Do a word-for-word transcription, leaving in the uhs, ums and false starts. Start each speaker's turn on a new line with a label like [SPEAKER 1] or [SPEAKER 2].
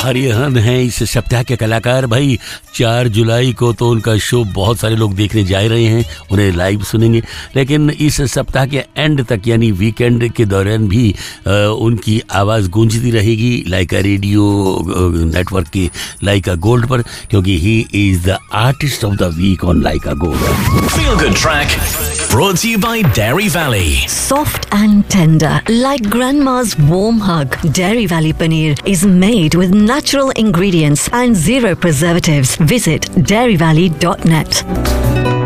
[SPEAKER 1] आर्यन हैं इस सप्ताह के कलाकार। भाई चार जुलाई को तो उनका शो बहुत सारे लोग देखने जा रहे हैं, उन्हें लाइव सुनेंगे, लेकिन इस सप्ताह के एंड तक यानी वीकेंड के दौरान भी आ, उनकी आवाज़ गूंजती रहेगी लाइका रेडियो नेटवर्क के लाइका गोल्ड पर, क्योंकि he is the artist of the week on Lyca gold.
[SPEAKER 2] Feel Good Track brought to you by Dairy Valley.
[SPEAKER 3] Soft and tender, like grandma's warm hug. Dairy Valley paneer is made with natural ingredients and zero preservatives. Visit dairy valley dot net.